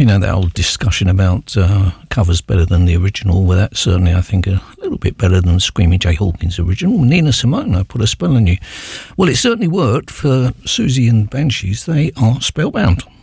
You know, that old discussion about covers better than the original. Well, that's certainly, I think, a little bit better than Screaming Jay Hawkins' original. Nina Simone, I put a spell on you. Well, it certainly worked for Susie and Banshees. They are spellbound.